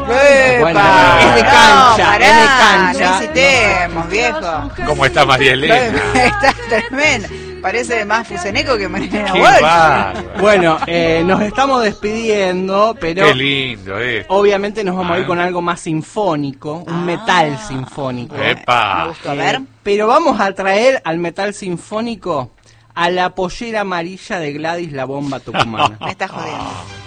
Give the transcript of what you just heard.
Bueno, es de cancha, es de cancha. No necesitemos, viejo. ¿Cómo está María Elena? Está tremendo. Parece más Fuseneco que Mariana Qué Walsh. bárbaro. Bueno, nos estamos despidiendo, pero Qué lindo esto. obviamente nos vamos a ir con algo más sinfónico, un metal sinfónico. Me Epa. gustó, a ver. Pero vamos a traer al metal sinfónico a la pollera amarilla de Gladys la Bomba Tucumana. Me está jodiendo.